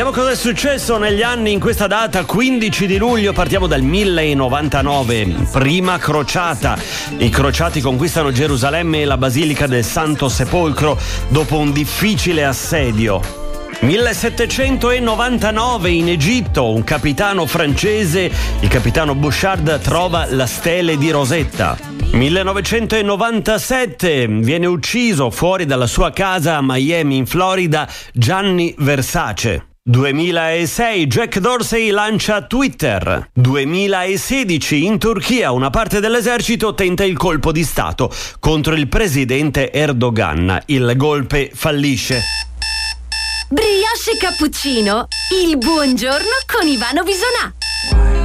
Vediamo cosa è successo negli anni in questa data, 15 di luglio, partiamo dal 1099, prima crociata. I crociati conquistano Gerusalemme e la Basilica del Santo Sepolcro dopo un difficile assedio. 1799 in Egitto, un capitano francese, il capitano Bouchard, trova la stele di Rosetta. 1997 viene ucciso fuori dalla sua casa a Miami in Florida Gianni Versace. 2006 Jack Dorsey lancia Twitter. 2016 in Turchia una parte dell'esercito tenta il colpo di stato contro il presidente Erdogan. Il golpe fallisce. Brioche e cappuccino, il buongiorno con Ivano Bisonà.